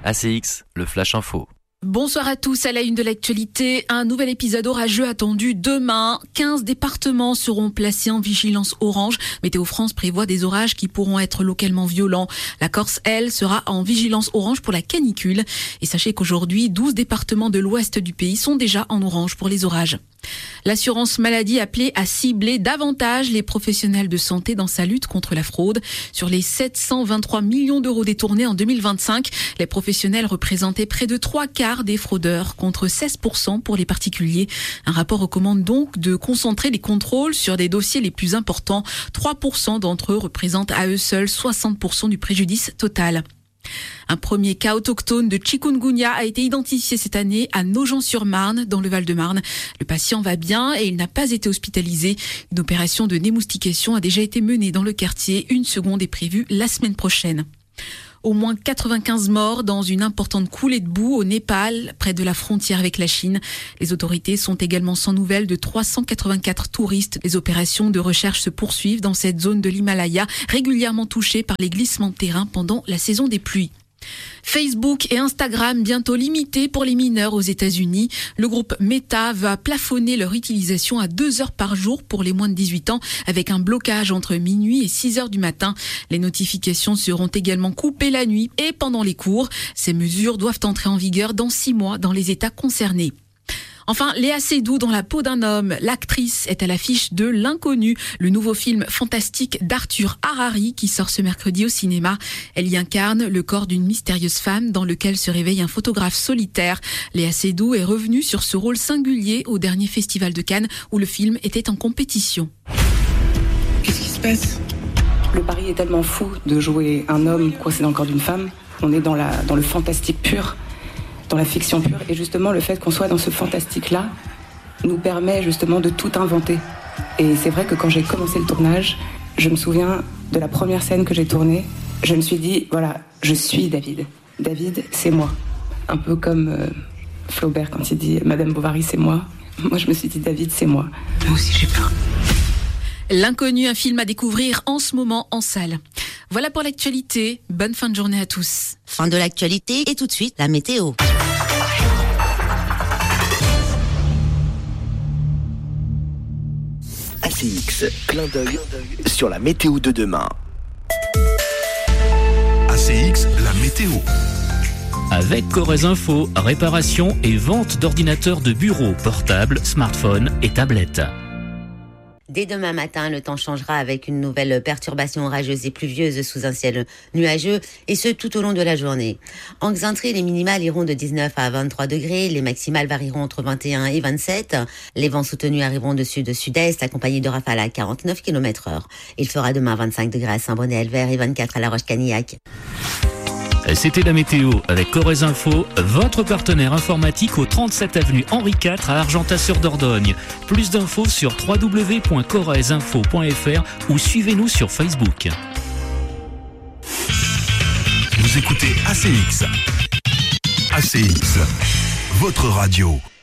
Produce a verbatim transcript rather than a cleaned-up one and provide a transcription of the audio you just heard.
A C X, le Flash Info. Bonsoir à tous, à la une de l'actualité, un nouvel épisode orageux attendu demain. quinze départements seront placés en vigilance orange. Météo France prévoit des orages qui pourront être localement violents. La Corse, elle, sera en vigilance orange pour la canicule. Et sachez qu'aujourd'hui, douze départements de l'ouest du pays sont déjà en orange pour les orages. L'assurance maladie appelée à cibler davantage les professionnels de santé dans sa lutte contre la fraude. Sur les sept cent vingt-trois millions d'euros détournés en deux mille vingt-cinq, les professionnels représentaient près de trois quarts des fraudeurs, contre seize pour cent pour les particuliers. Un rapport recommande donc de concentrer les contrôles sur des dossiers les plus importants. trois pour cent d'entre eux représentent à eux seuls soixante pour cent du préjudice total. Un premier cas autochtone de chikungunya a été identifié cette année à Nogent-sur-Marne, dans le Val-de-Marne. Le patient va bien et il n'a pas été hospitalisé. Une opération de démoustication a déjà été menée dans le quartier. Une seconde est prévue la semaine prochaine. Au moins quatre-vingt-quinze morts dans une importante coulée de boue au Népal, près de la frontière avec la Chine. Les autorités sont également sans nouvelles de trois cent quatre-vingt-quatre touristes. Les opérations de recherche se poursuivent dans cette zone de l'Himalaya, régulièrement touchée par les glissements de terrain pendant la saison des pluies. Facebook et Instagram bientôt limités pour les mineurs aux États-Unis. Le groupe Meta va plafonner leur utilisation à deux heures par jour pour les moins de dix-huit ans, avec un blocage entre minuit et six heures du matin. Les notifications seront également coupées la nuit et pendant les cours. Ces mesures doivent entrer en vigueur dans six mois dans les États concernés. Enfin, Léa Seydoux dans la peau d'un homme. L'actrice est à l'affiche de L'Inconnu, le nouveau film fantastique d'Arthur Harari qui sort ce mercredi au cinéma. Elle y incarne le corps d'une mystérieuse femme dans lequel se réveille un photographe solitaire. Léa Seydoux est revenue sur ce rôle singulier au dernier festival de Cannes où le film était en compétition. Qu'est-ce qui se passe ? Le pari est tellement fou de jouer un homme coincé dans le corps d'une femme. On est dans, la, dans le fantastique pur. Dans la fiction pure, et justement le fait qu'on soit dans ce fantastique-là nous permet justement de tout inventer. Et c'est vrai que quand j'ai commencé le tournage, je me souviens de la première scène que j'ai tournée, je me suis dit, voilà, je suis David. David, c'est moi. Un peu comme euh, Flaubert quand il dit « Madame Bovary, c'est moi ». Moi, je me suis dit « David, c'est moi ». Moi aussi, j'ai peur. L'Inconnu, un film à découvrir en ce moment en salle. Voilà pour l'actualité. Bonne fin de journée à tous. Fin de l'actualité et tout de suite la météo. A C X, clin d'œil sur la météo de demain. A C X, la météo. Avec Corrèze Info, réparation et vente d'ordinateurs de bureau, portables, smartphones et tablettes. Dès demain matin, le temps changera avec une nouvelle perturbation orageuse et pluvieuse sous un ciel nuageux, et ce tout au long de la journée. En Xaintré, les minimales iront de dix-neuf à vingt-trois degrés, les maximales varieront entre vingt et un et vingt-sept. Les vents soutenus arriveront de sud-sud-est, accompagnés de rafales à quarante-neuf kilomètres heure. Il fera demain vingt-cinq degrés à Saint-Bonnet-Elvert et vingt-quatre à La Roche-Canillac. C'était la météo avec Corrèze Info, votre partenaire informatique au trente-sept avenue Henri quatre à Argentat-sur-Dordogne. Plus d'infos sur w w w point corrèze info point f r ou suivez-nous sur Facebook. Vous écoutez A C X. A C X, votre radio.